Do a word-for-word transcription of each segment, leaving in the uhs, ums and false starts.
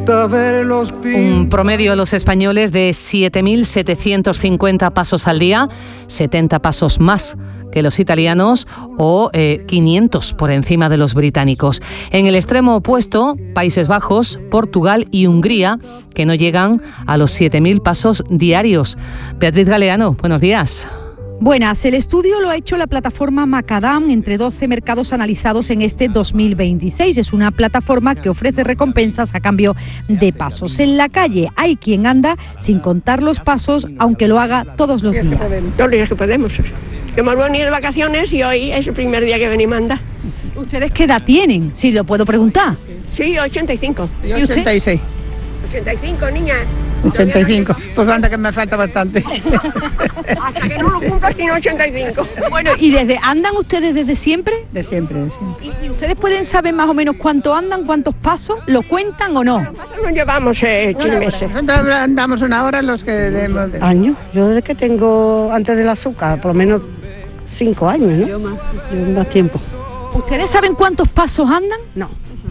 gusta ver los Un promedio de los españoles de siete mil setecientos cincuenta pasos al día, setenta pasos más que los italianos o eh, quinientos por encima de los británicos. En el extremo opuesto, Países Bajos, Portugal y Hungría, que no llegan a los siete mil pasos diarios. Beatriz Galeano, buenos días. Buenas, el estudio lo ha hecho la plataforma Macadam entre doce mercados analizados en este dos mil veintiséis. Es una plataforma que ofrece recompensas a cambio de pasos. En la calle hay quien anda sin contar los pasos, aunque lo haga todos los días. Todos los días que podemos. Hemos venido de vacaciones y hoy es el primer día que venimos a andar. ¿Ustedes qué edad tienen? Si lo puedo preguntar. Sí, ochenta y cinco. ¿Y ochenta y seis? ochenta y cinco, niña. ochenta y cinco, pues anda que me falta bastante. Hasta que no lo cumplas tiene ochenta y cinco. Bueno, ¿y desde andan ustedes desde siempre? De siempre, de siempre. ¿Y ustedes pueden saber más o menos cuánto andan, cuántos pasos? ¿Lo cuentan o no? Los pasos nos llevamos eh, chimeses. Nosotros andamos una hora los que demos. De... Años, yo desde que tengo antes del azúcar, por lo menos cinco años, ¿no? Yo más, yo más tiempo. ¿Ustedes saben cuántos pasos andan? No,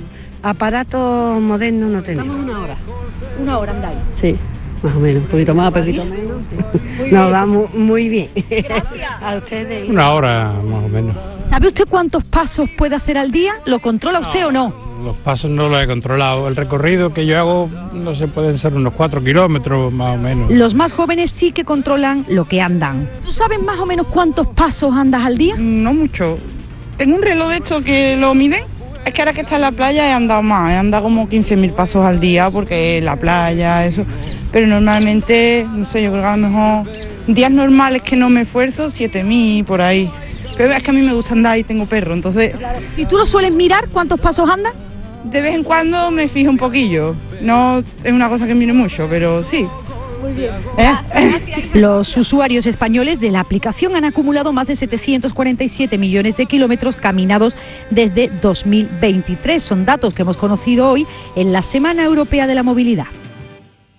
aparatos modernos no tenemos. Una hora. Una hora andáis. Sí, más o menos, un poquito más, un poquito menos. Nos va muy, muy bien. Gracias. A ustedes. Una hora más o menos. ¿Sabe usted cuántos pasos puede hacer al día? ¿Lo controla usted no, o no? Los pasos no los he controlado. El recorrido que yo hago, no sé, pueden ser unos cuatro kilómetros más o menos. Los más jóvenes sí que controlan lo que andan. ¿Tú sabes más o menos cuántos pasos andas al día? No mucho. Tengo un reloj de estos que lo miden. Es que ahora que está en la playa he andado más, he andado como quince mil pasos al día porque la playa, eso. Pero normalmente, no sé, yo creo que a lo mejor días normales que no me esfuerzo, siete mil por ahí. Pero es que a mí me gusta andar y tengo perro, entonces... ¿Y tú lo sueles mirar cuántos pasos andas? De vez en cuando me fijo un poquillo. No es una cosa que mire mucho, pero sí. Muy bien. ¿Eh? Los usuarios españoles de la aplicación han acumulado más de setecientos cuarenta y siete millones de kilómetros caminados desde dos mil veintitrés. Son datos que hemos conocido hoy en la Semana Europea de la Movilidad.